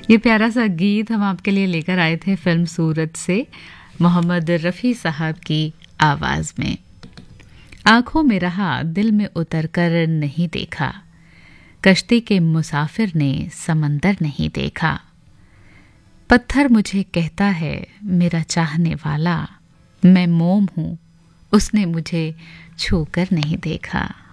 ये प्यारा सा गीत हम आपके लिए लेकर आए थे फिल्म सूरत से, मोहम्मद रफ़ी साहब की आवाज़ में। आंखों में रहा दिल में उतर कर नहीं देखा, कश्ती के मुसाफिर ने समंदर नहीं देखा। पत्थर मुझे कहता है मेरा चाहने वाला, मैं मोम हूँ उसने मुझे छूकर नहीं देखा।